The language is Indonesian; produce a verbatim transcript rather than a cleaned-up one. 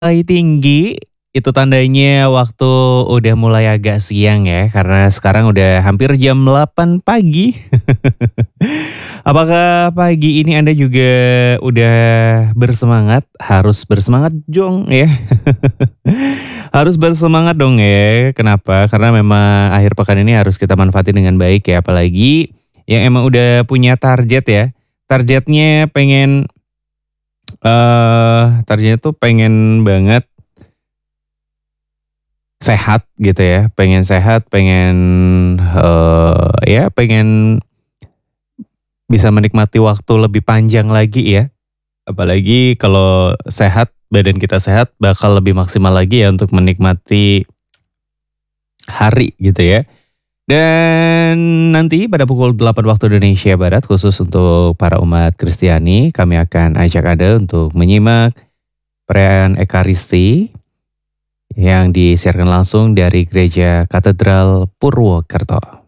Mulai tinggi, itu tandanya waktu udah mulai agak siang ya, karena sekarang udah hampir jam delapan pagi. Apakah pagi ini Anda juga udah bersemangat? Harus bersemangat jong ya. Harus bersemangat dong ya, kenapa? Karena memang akhir pekan ini harus kita manfaatin dengan baik ya, apalagi yang emang udah punya target ya. Targetnya pengen, eee, targetnya tuh pengen banget sehat gitu ya, pengen sehat, pengen, eee, ya pengen bisa menikmati waktu lebih panjang lagi ya. Apalagi kalau sehat, badan kita sehat bakal lebih maksimal lagi ya untuk menikmati hari gitu ya. Dan nanti pada pukul delapan waktu Indonesia Barat khusus untuk para umat Kristiani, kami akan ajak Anda untuk menyimak perayaan Ekaristi yang disiarkan langsung dari Gereja Katedral Purwokerto.